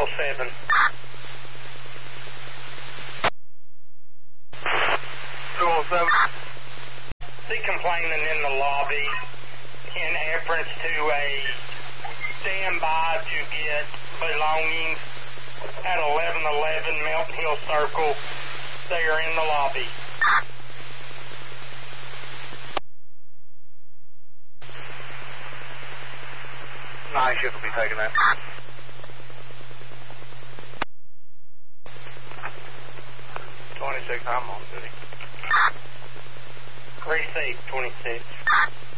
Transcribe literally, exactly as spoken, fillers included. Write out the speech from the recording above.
oh seven. two oh seven. See complaining in the lobby in reference to a standby to get belongings at eleven eleven Milton Hill Circle. They are in the lobby. Night shift will be taking that. twenty-six, I'm on duty. Received, twenty-six.